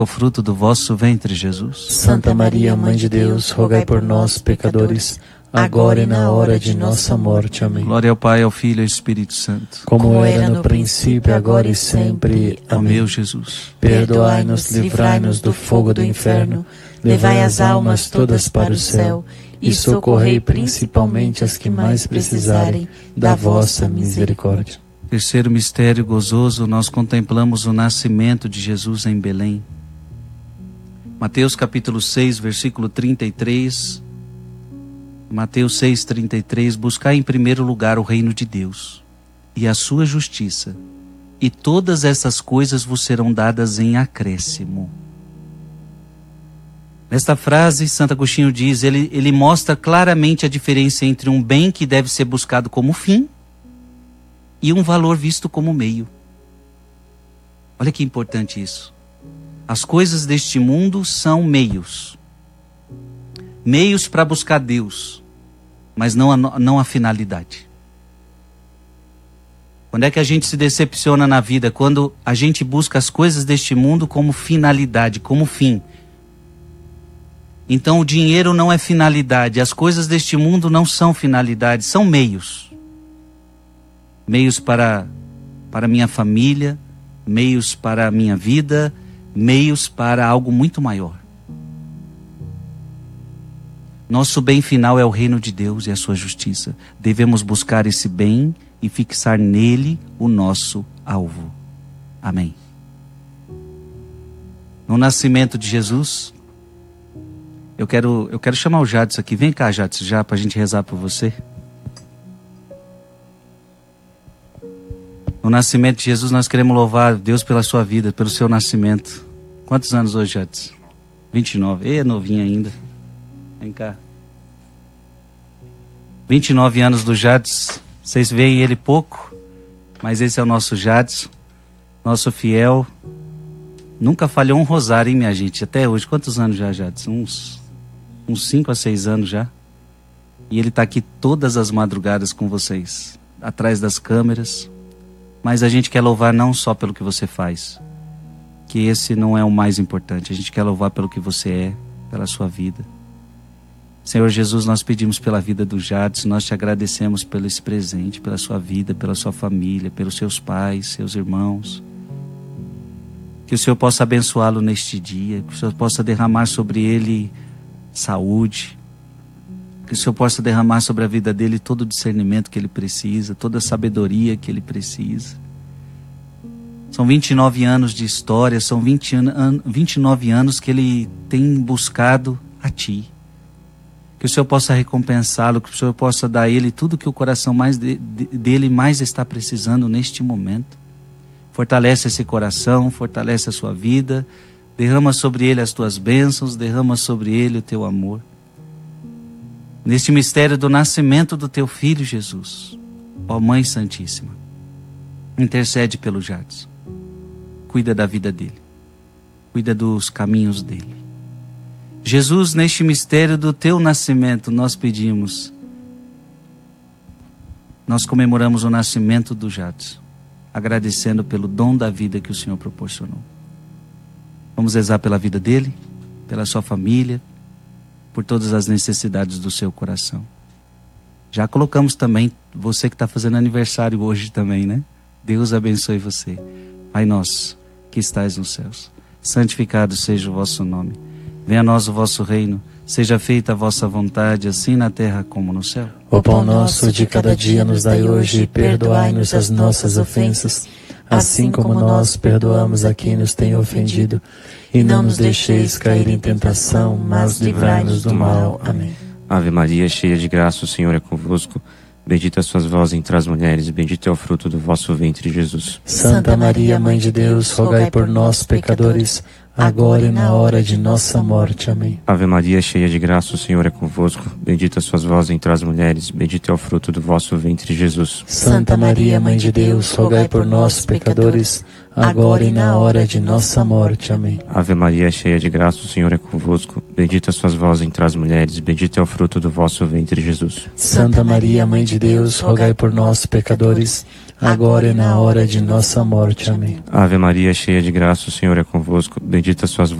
o fruto do vosso ventre, Jesus. Santa Maria, Mãe de Deus, rogai por nós, pecadores, agora e na hora de nossa morte. Amém. Glória ao Pai, ao Filho e ao Espírito Santo. Como era no princípio, agora e sempre. Ó Amém. meu Jesus, Perdoai-nos, livrai-nos do fogo do inferno, levai as almas todas para o céu e socorrei principalmente as que mais precisarem da vossa misericórdia. terceiro mistério gozoso, nós contemplamos o nascimento de Jesus em Belém. Mateus capítulo 6, versículo 33. Mateus 6, 33. Buscai em primeiro lugar o reino de Deus e a sua justiça, e todas essas coisas vos serão dadas em acréscimo. Nesta frase, Santo Agostinho diz, ele mostra claramente a diferença entre um bem que deve ser buscado como fim e um valor visto como meio. Olha que importante isso. As coisas deste mundo são meios. Meios para buscar Deus, mas não a finalidade. Quando é que a gente se decepciona na vida? Quando a gente busca as coisas deste mundo como finalidade, como fim. Então o dinheiro não é finalidade, as coisas deste mundo não são finalidade, são meios. Meios para minha família, meios para a minha vida, meios para algo muito maior. Nosso bem final é o reino de Deus e a sua justiça. Devemos buscar esse bem e fixar nele o nosso alvo. Amém. No nascimento de Jesus, eu quero chamar o Jadson aqui. Vem cá, Jadson, já para a gente rezar por você. No nascimento de Jesus, nós queremos louvar Deus pela sua vida, pelo seu nascimento. Quantos anos hoje, Jadson? 29. É novinho ainda. Vem cá. 29 anos do Jadson. Vocês veem ele pouco, mas esse é o nosso Jadson, nosso fiel. Nunca falhou um rosário, hein, minha gente? Até hoje. Quantos anos já, Jadson? Uns 5 a 6 anos já. E ele está aqui todas as madrugadas com vocês, atrás das câmeras. Mas a gente quer louvar não só pelo que você faz, que esse não é o mais importante. A gente quer louvar pelo que você é, pela sua vida. Senhor Jesus, nós pedimos pela vida do Jadson, nós te agradecemos pelo esse presente, pela sua vida, pela sua família, pelos seus pais, seus irmãos. Que o Senhor possa abençoá-lo neste dia, que o Senhor possa derramar sobre ele saúde, que o Senhor possa derramar sobre a vida dele todo o discernimento que ele precisa, toda a sabedoria que ele precisa. São 29 anos de história, são 29 anos que ele tem buscado a Ti. Que o Senhor possa recompensá-lo, que o Senhor possa dar a ele tudo que o coração dele mais está precisando neste momento. Fortalece esse coração, fortalece a sua vida, derrama sobre ele as Tuas bênçãos, derrama sobre ele o Teu amor. Neste mistério do nascimento do Teu Filho Jesus, ó Mãe Santíssima, intercede pelo Jadson, cuida da vida dele, cuida dos caminhos dele. Jesus, neste mistério do Teu nascimento, nós pedimos, nós comemoramos o nascimento do Jadson, agradecendo pelo dom da vida que o Senhor proporcionou. Vamos rezar pela vida dele, pela sua família, por todas as necessidades do seu coração. Já colocamos também você que está fazendo aniversário hoje também, né? Deus abençoe você. Pai nosso, que estais nos céus, santificado seja o vosso nome. Venha a nós o vosso reino, seja feita a vossa vontade, assim na terra como no céu. O pão nosso de cada dia nos dai hoje, e perdoai-nos as nossas ofensas, assim como nós perdoamos a quem nos tem ofendido. E não nos deixeis cair em tentação, mas livrai-nos do mal. Amém. Ave Maria, cheia de graça, o Senhor é convosco. Bendita sois vós entre as mulheres, bendito é o fruto do vosso ventre, Jesus. Santa Maria, Mãe de Deus, rogai por nós, pecadores, agora e na hora de nossa morte. Amém. Ave Maria, cheia de graça, o Senhor é convosco. Bendita sois vós entre as mulheres, bendito é o fruto do vosso ventre, Jesus. Santa Maria, Mãe de Deus, rogai por nós, pecadores, agora e na hora de nossa morte. Amém. Ave Maria, cheia de graça, o Senhor é convosco. Bendita sois vós entre as mulheres, bendito é o fruto do vosso ventre, Jesus. Santa Maria, Mãe de Deus, rogai por nós, pecadores, agora e na hora de nossa morte. Amém. Ave Maria, cheia de graça, o Senhor é convosco. Bendita sois